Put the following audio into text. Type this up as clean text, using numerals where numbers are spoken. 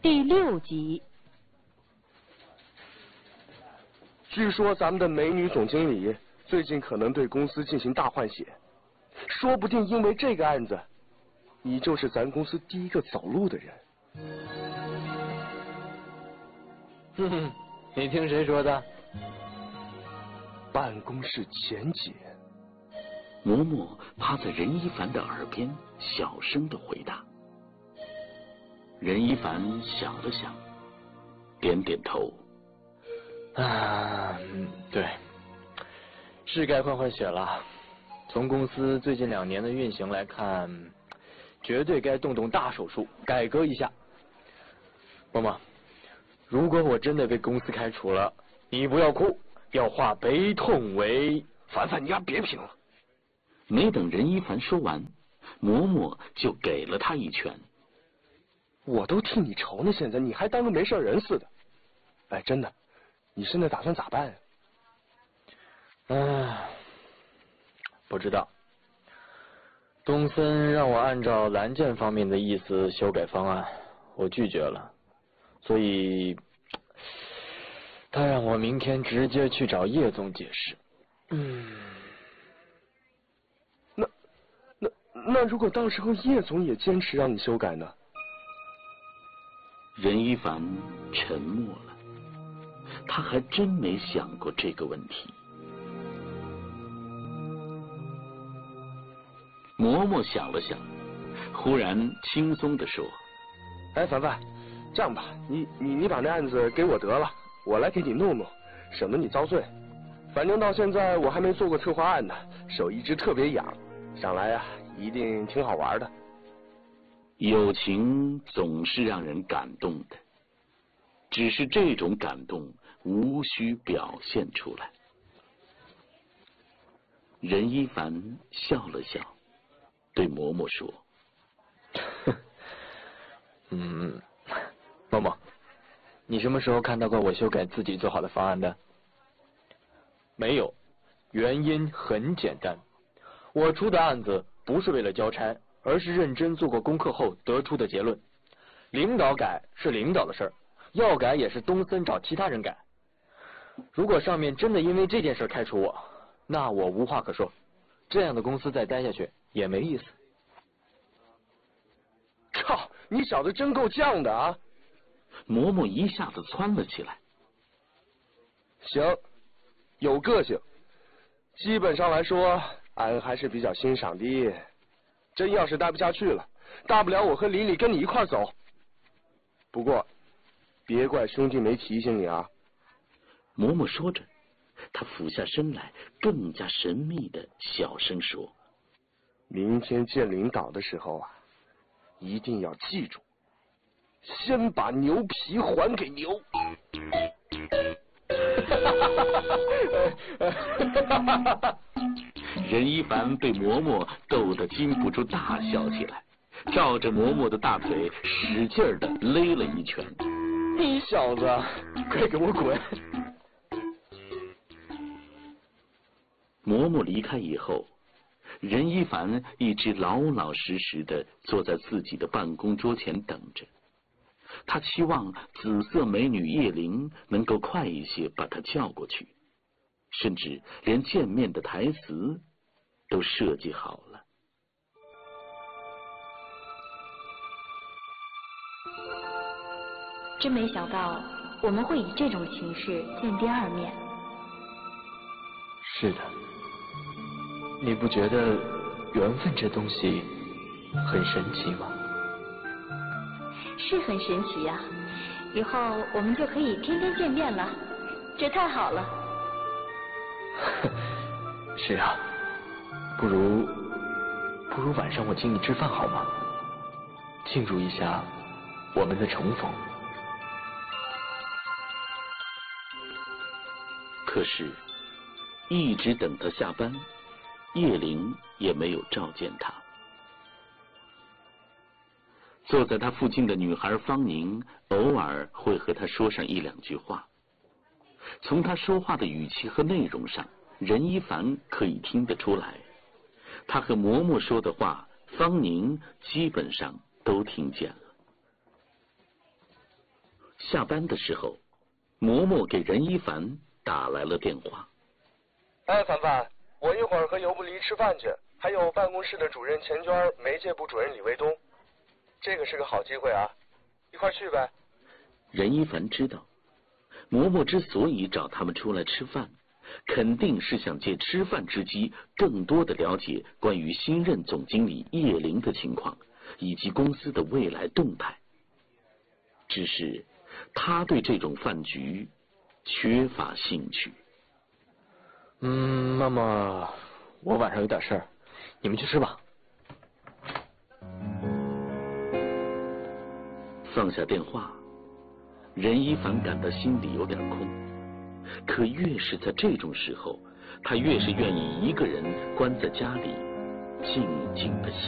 第6集。 据说咱们的美女总经理最近可能对公司进行大换血，说不定因为这个案子，你就是咱公司第一个走路的人。 哼哼，你听谁说的？ 办公室前姐。 嬷嬷趴在任一凡的耳边小声的回答。任一凡想了想，点点头。 对，是该换换血了。从公司最近2年的运行来看，绝对该动动大手术，改革一下。嬷嬷，如果我真的被公司开除了，你不要哭，要化悲痛为…… 凡凡，你丫别贫了。 没等任一凡说完，嬷嬷就给了他一拳。 我都替你愁呢，现在你还当个没事人似的。哎，真的，你现在打算咋办呀？ 不知道。东森让我按照蓝剑方面的意思修改方案，我拒绝了，所以他让我明天直接去找叶总解释。 那如果到时候叶总也坚持让你修改呢？ 任一凡沉默了，他还真没想过这个问题。嬷嬷想了想，忽然轻松地说：“ 哎，凡凡，这样吧，你把那案子给我得了，我来给你弄弄，省得你遭罪。反正到现在我还没做过策划案呢，手一直特别痒，想来呀，一定挺好玩的。” 友情总是让人感动的，只是这种感动无需表现出来。任一凡笑了笑，对嬷嬷说：“ 嬷嬷，你什么时候看到过我修改自己做好的方案的？没有，原因很简单，我出的案子不是为了交差，而是认真做过功课后得出的结论。领导改是领导的事儿，要改也是东森找其他人改。如果上面真的因为这件事开除我，那我无话可说，这样的公司再待下去也没意思。” 靠，你小子真够犟的啊！ 嬷嬷一下子窜了起来。 行，有个性。基本上来说，俺还是比较欣赏的。真要是待不下去了，大不了我和李李跟你一块走。不过，别怪兄弟没提醒你啊。 嬷嬷说着，她俯下身来，更加神秘的小声说：“ 明天见领导的时候啊，一定要记住，先把牛皮还给牛。” 任一凡被嬷嬷逗得禁不住大笑起来，照着嬷嬷的大腿使劲的勒了一拳。 “你小子，快给我滚！” 嬷嬷离开以后，任一凡一直老老实实的坐在自己的办公桌前等着。他期望紫色美女叶灵能够快一些把他叫过去，甚至连见面的台词都设计好了。 真没想到我们会以这种形式见第2面。 是的，你不觉得缘分这东西很神奇吗？ 是很神奇呀，以后我们就可以天天见面了，这太好了。 是啊，不如晚上我请你吃饭好吗？庆祝一下我们的重逢。 可是，一直等他下班，叶灵也没有召见他。坐在他附近的女孩方宁偶尔会和他说上1-2句话，从他说话的语气和内容上，任一凡可以听得出来，他和嬷嬷说的话，方宁基本上都听见了。 下班的时候，嬷嬷给任一凡打来了电话。 哎，凡凡，我一会儿和尤不离吃饭去，还有办公室的主任钱娟、媒介部主任李卫东，这个是个好机会啊，一块去呗。 任一凡知道，嬷嬷之所以找他们出来吃饭，肯定是想借吃饭之机，更多的了解关于新任总经理叶玲的情况，以及公司的未来动态。只是他对这种饭局缺乏兴趣。 妈妈，我晚上有点事儿，你们去吃吧。 放下电话，任一凡感到心里有点空，可越是在这种时候，他越是愿意一个人关在家里，静静的